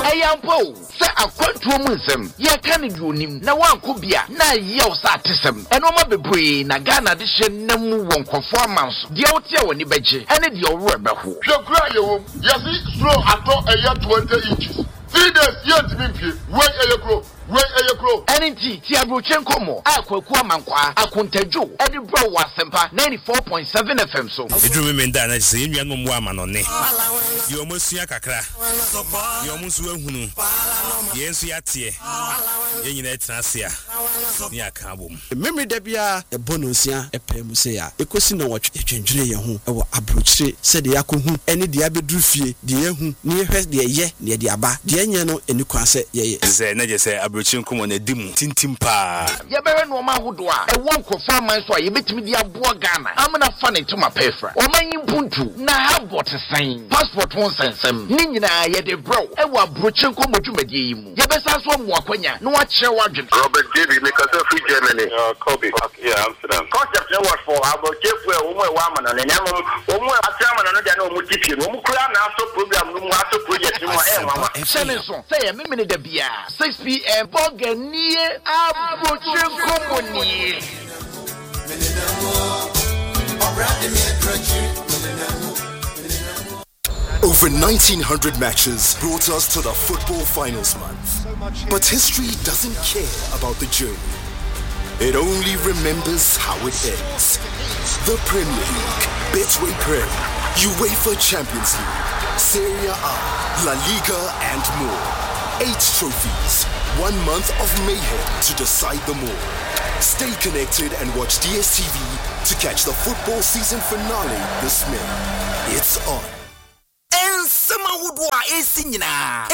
Ayampo, say a quantum ye can do him. Now one could be a na yell satism. And no more be na Ghana edition nemu won conformance. The out here when you beje, and it your rubber who. You cry you, yes, slow at all a year 20 inches. 3 days yet to be where a grow. Where are you grow? NT Tiabrochenko mo. Akwa mankwa. Akuntejo. Edi bro wasempa 94.7 FM so. Edru me menda na se enua no mo ama no ne. Ye omosua kakra. Ye omusu ehunu. Ye ensu yatie. Ye nyina etrasia. Ni aka bom. Memory da bia e bonusia e pemu se ya. Ekosi na wotwe twendwene ye ho e wo abrochire se de yakohu ene de abedru fie de yehu ni ehwe de ye ne de aba. De enye no eni kwan se ye. Ze na je se Chinkumo ne dimu tintimpa ya bere no ma hodo a e won kofa man so a ye betimi di aboa Ghana amana fa ne to ma pefra o man yimpuntu na habot sen passport won sensem ni nyina ye de bro e wa brochenko modwumadie yi mu ye besa so mo akwanya no wa kire wadwen Robert David make us free Germany. Kobe. Yeah, Amsterdam. Concept no what for about chefu e wo mo e wa amana ne nyam wo mo atiamana no dia na o mo tipie no mo kura na so program no mo aso project no e mama Seneso say ye memene da bia 6 p.m. Boganie Abochenko Moni. Over 1900 matches brought us to the football finals month. But history doesn't care about the journey. It only remembers how it ends. The Premier League, Betway Prem, UEFA Champions League, Serie A, La Liga and more. 8 trophies, 1 month of mayhem to decide them all. Stay connected and watch DSTV to catch the football season finale this May. It's on.